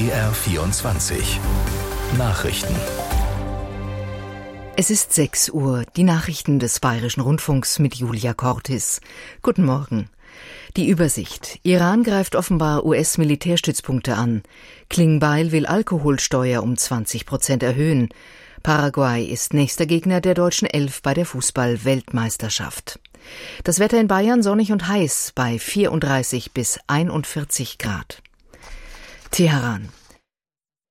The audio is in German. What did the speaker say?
BR24 Nachrichten. Es ist 6 Uhr, die Nachrichten des Bayerischen Rundfunks mit Julia Cortis. Guten Morgen. Die Übersicht. Iran greift offenbar US-Militärstützpunkte an. Klingbeil will Alkoholsteuer um 20% erhöhen. Paraguay ist nächster Gegner der deutschen Elf bei der Fußball-Weltmeisterschaft. Das Wetter in Bayern sonnig und heiß bei 34 bis 41 Grad. Teheran.